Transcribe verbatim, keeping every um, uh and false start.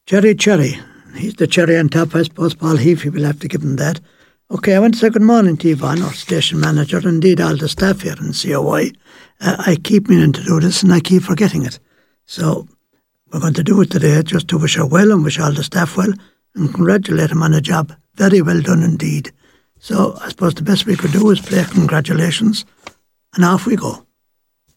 Cherry Cherry. He's the cherry on top, I suppose. Paul Heafy will have to give him that. Okay, I want to say good morning to Yvonne, our station manager, and indeed all the staff here in C O Y. Uh, I keep meaning to do this and I keep forgetting it. So we're going to do it today just to wish her well and wish all the staff well and congratulate them on a job. Very well done indeed. So I suppose the best we could do is play congratulations and off we go.